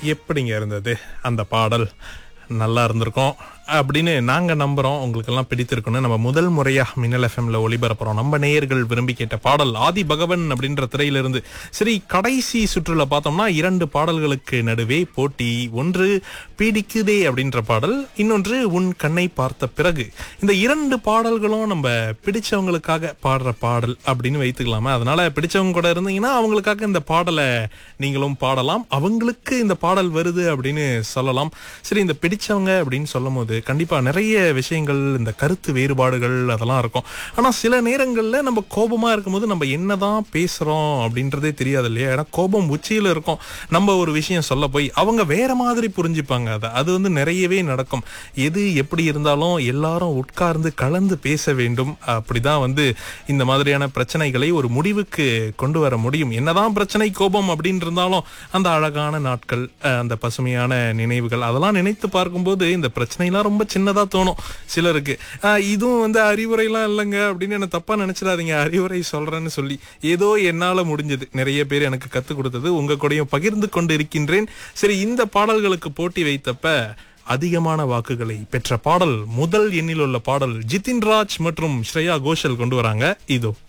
எப்படிங்க இருந்தது அந்த பாடல்? நல்லா இருந்திருக்கும் அப்படின்னு நாங்க நம்புறோம். உங்களுக்கெல்லாம் பிடித்திருக்குன்னு நம்ம முதல் முறையா மின்னல் எஃப்எம்ல ஒளிபரப்புறோம். நம்ம நேயர்கள் விரும்பி கேட்ட பாடல் ஆதி பகவன் அப்படின்ற திரையிலிருந்து. சரி, கடைசி சுற்றுல பார்த்தோம்னா 2 பாடல்களுக்கு நடுவே போட்டி. ஒன்று பிடிக்குதே அப்படின்ற பாடல், இன்னொன்று உன் கண்ணை பார்த்த பிறகு. இந்த 2 பாடல்களும் நம்ம பிடிச்சவங்களுக்காக பாடுற பாடல் அப்படின்னு வைத்துக்கலாமா? அதனால பிடிச்சவங்க கூட இருந்தீங்கன்னா அவங்களுக்காக இந்த பாடலை நீங்களும் பாடலாம். அவங்களுக்கு இந்த பாடல் வருது அப்படின்னு சொல்லலாம். சரி, இந்த பிடிச்சவங்க அப்படின்னு சொல்லும் போது கண்டிப்பா நிறைய விஷயங்கள், இந்த கருத்து வேறுபாடுகள் அதெல்லாம் இருக்கும். ஆனா சில நேரங்கள்ல நம்ம கோபமா இருக்கும்போது நம்ம என்னதான் பேசுறோம் அப்படின்றதே தெரியாது இல்லையா? ஏன்னா கோபம் உச்சியில இருக்கும். நம்ம ஒரு விஷயம் சொல்ல போய் அவங்க வேற மாதிரி புரிஞ்சுப்பாங்க. அது வந்து நிறையவே நடக்கும். எது எப்படி இருந்தாலும் எல்லாரும் உட்கார்ந்து கலந்து பேச வேண்டும். அப்படிதான் வந்து இந்த மாதிரியான பிரச்சனைகளை ஒரு முடிவுக்கு கொண்டு வர முடியும். என்னதான் பிரச்சனை, கோபம் அப்படின்னு இருந்தாலும் அந்த அழகான நாட்கள், அந்த பசுமையான நினைவுகள் அதெல்லாம் நினைத்து பார்க்கும்போது இந்த பிரச்சனைலாம் ரொம்ப சின்னதா தோணும் சிலருக்கு. இதுவும் வந்து அறிவுரைலாம் இல்லைங்க அப்படின்னு என்ன தப்பா நினைச்சிடாதீங்க. அறிவுரை சொல்றேன்னு சொல்லி ஏதோ என்னால முடிஞ்சது, நிறைய பேர் எனக்கு கத்துக் கொடுத்தது உங்க கூடயும் பகிர்ந்து கொண்டு இருக்கின்றேன். சரி, இந்த பாடல்களுக்கு போட்டி வைத்தப்ப அதிகமான வாக்குகளை பெற்ற பாடல், முதல் எண்ணில் உள்ள பாடல் ஜிதின் ராஜ் மற்றும் ஸ்ரேயா கோஷல் கொண்டு வராங்க. இதோ